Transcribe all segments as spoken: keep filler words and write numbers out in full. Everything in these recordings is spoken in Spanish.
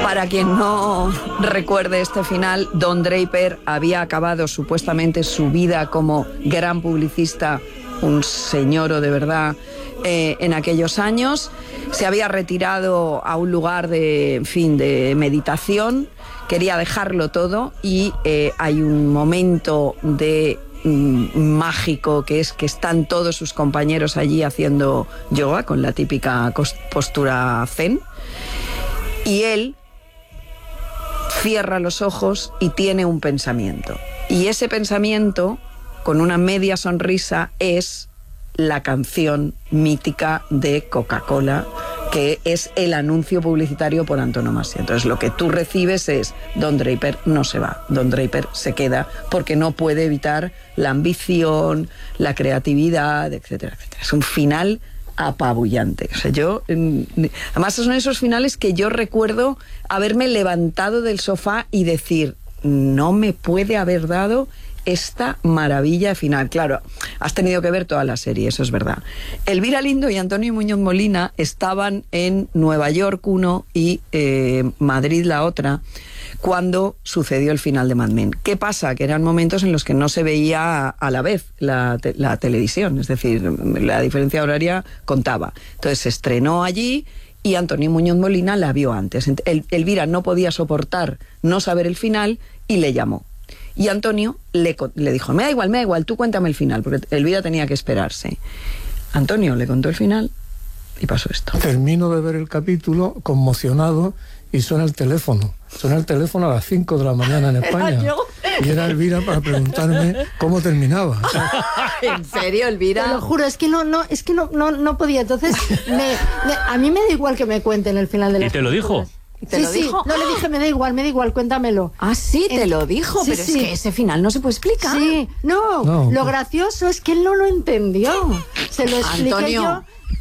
Para quien no recuerde este final, Don Draper había acabado supuestamente su vida como gran publicista, un señoro de verdad, eh, en aquellos años. Se había retirado a un lugar de, en fin, de meditación, quería dejarlo todo y eh, hay un momento de mm, mágico que es que están todos sus compañeros allí haciendo yoga con la típica postura zen y él cierra los ojos y tiene un pensamiento. Y ese pensamiento, con una media sonrisa, es la canción mítica de Coca-Cola, que es el anuncio publicitario por antonomasia. Entonces lo que tú recibes es: Don Draper no se va, Don Draper se queda porque no puede evitar la ambición, la creatividad, etcétera, etcétera. Es un final apabullante. O sea, yo, además son esos finales que yo recuerdo haberme levantado del sofá y decir: no me puede haber dado esta maravilla final. Claro, has tenido que ver toda la serie, eso es verdad. Elvira Lindo y Antonio Muñoz Molina estaban en Nueva York uno y eh, Madrid la otra cuando sucedió el final de Mad Men. ¿Qué pasa? Que eran momentos en los que no se veía a la vez la, te la televisión, es decir, la diferencia horaria contaba. Entonces se estrenó allí y Antonio Muñoz Molina la vio antes. El, Elvira no podía soportar no saber el final y le llamó. Y Antonio le, le dijo: me da igual, me da igual, tú cuéntame el final, porque Elvira tenía que esperarse. Antonio le contó el final y pasó esto. Termino de ver el capítulo conmocionado y suena el teléfono. Suena el teléfono a las cinco de la mañana en España. Y era Elvira para preguntarme cómo terminaba. ¿En serio, Elvira? Te lo juro, es que no, no, es que no, no, no podía. Entonces, me, me, a mí me da igual que me cuenten el final de la. ¿Y te lo dijo? ¿Te sí, lo dijo? Sí, no le dije, me da igual, me da igual, cuéntamelo. Ah, sí, te eh, lo dijo, sí, pero sí. es que ese final no se puede explicar. Sí, no, no, lo gracioso es que él no lo entendió. Se lo expliqué Antonio. yo.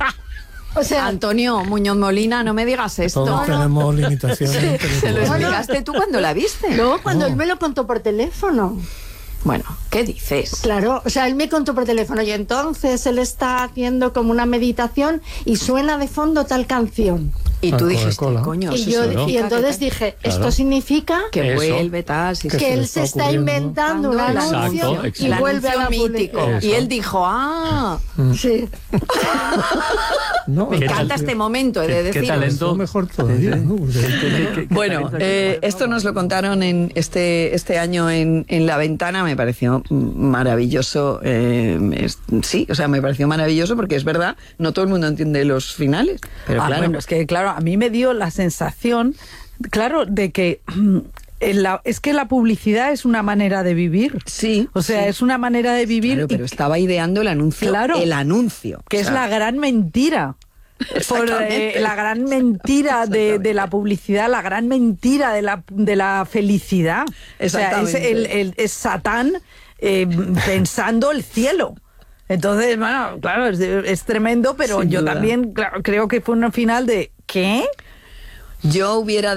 O sea, Antonio Muñoz Molina, no me digas esto. Todos tenemos limitaciones. Se lo intelectuales. explicaste tú cuando la viste. no, cuando No. él me lo contó por teléfono. Bueno, ¿qué dices? Claro, o sea, él me contó por teléfono y entonces él está haciendo como una meditación y suena de fondo tal canción. Y tú Ah, dijiste, Coca-Cola. coño, Y, eso yo, significa y entonces que te- dije, Claro. esto significa que Eso. vuelve tal, sí, Que sí. que se él le se está está ocurriendo. inventando un Exacto, anuncio exacto. y El vuelve a la anuncio mítico. publicidad. Y él dijo, ah, Sí. No, me ¿Qué encanta tal- este momento he de qué- qué decir. talento? Lo mejor todavía, ¿no? Porque- Bueno, eh, esto nos lo contaron en este, este año en, en La Ventana, me pareció maravilloso. Eh, es- sí, o sea, me pareció maravilloso porque es verdad, no todo el mundo entiende los finales. Pero Ah, claro, bueno, es que claro, a mí me dio la sensación, claro, de que mm, en la- es que la publicidad es una manera de vivir. sí. O sea, sí. es una manera de vivir Claro, y pero estaba ideando el anuncio. Claro. El anuncio. que O es sea, la gran mentira. Por, Exactamente. eh, la gran mentira de, de la publicidad, la gran mentira de la, de la felicidad. O sea, es, Exactamente. el, el- es Satán eh, pensando el cielo. Entonces, bueno, claro, es, es tremendo, pero Sin yo duda. también claro, creo que fue un final de ¿qué? Yo hubiera